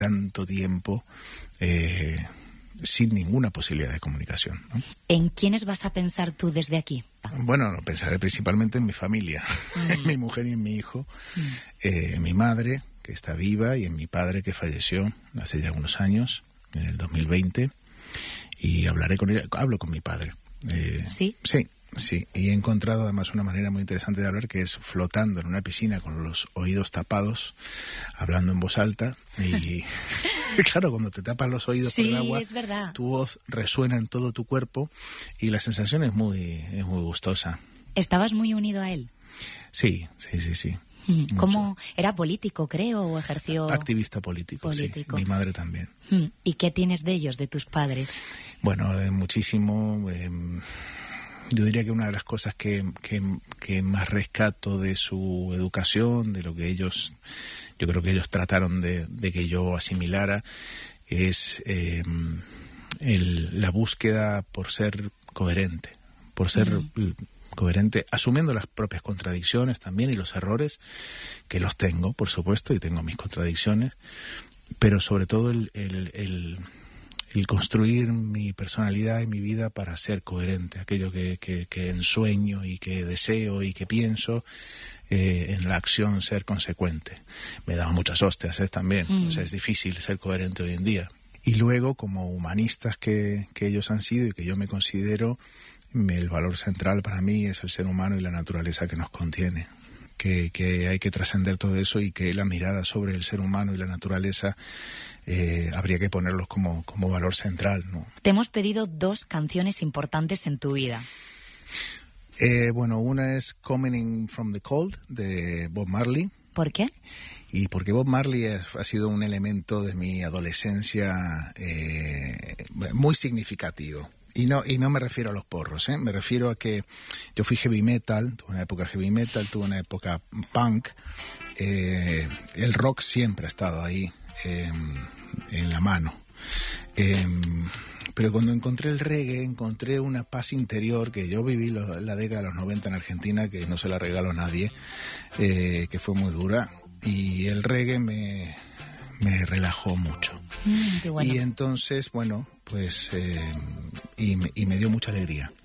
tanto tiempo sin ninguna posibilidad de comunicación, ¿no? ¿En quiénes vas a pensar tú desde aquí? Bueno, pensaré principalmente en mi familia, en mi mujer y en mi hijo, en mi madre, que está viva, y en mi padre, que falleció hace ya unos años, en el 2020, y hablaré con ella. Hablo con mi padre. ¿Sí? Sí, y he encontrado además una manera muy interesante de hablar, que es flotando en una piscina con los oídos tapados, hablando en voz alta, y claro, cuando te tapas los oídos por el agua, es verdad, tu voz resuena en todo tu cuerpo y la sensación es muy gustosa. ¿Estabas muy unido a él? Sí. ¿Cómo era político, creo, o ejerció? Activista político, sí. Mi madre también. ¿Y qué tienes de ellos, de tus padres? Bueno, muchísimo. Yo diría que una de las cosas que más rescato de su educación, de lo que yo creo que ellos trataron de que yo asimilara, es la búsqueda por ser coherente, coherente, asumiendo las propias contradicciones también y los errores, que los tengo, por supuesto, y tengo mis contradicciones, pero sobre todo el construir mi personalidad y mi vida para ser coherente, aquello que ensueño y que deseo y que pienso, en la acción ser consecuente. Me daba muchas hostias también, o sea, es difícil ser coherente hoy en día. Y luego, como humanistas que ellos han sido y que yo me considero, el valor central para mí es el ser humano y la naturaleza que nos contiene. Que hay que trascender todo eso y que la mirada sobre el ser humano y la naturaleza habría que ponerlos como valor central, ¿no? Te hemos pedido 2 canciones importantes en tu vida. Bueno, una es Coming In From The Cold, de Bob Marley. ¿Por qué? Y porque Bob Marley ha sido un elemento de mi adolescencia muy significativo. Y no me refiero a los porros, me refiero a que yo fui heavy metal, tuve una época heavy metal, tuve una época punk. El rock siempre ha estado ahí, en la mano. Pero cuando encontré el reggae, encontré una paz interior que yo viví la década de los 90 en Argentina, que no se la regalo a nadie, que fue muy dura. Y el reggae me relajó mucho. Qué bueno. Y entonces, bueno, pues y me dio mucha alegría.